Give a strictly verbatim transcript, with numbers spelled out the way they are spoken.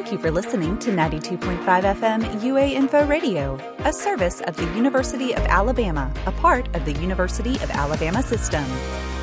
Thank you for listening to ninety-two point five F M U A Info Radio, a service of the University of Alabama, a part of the University of Alabama system.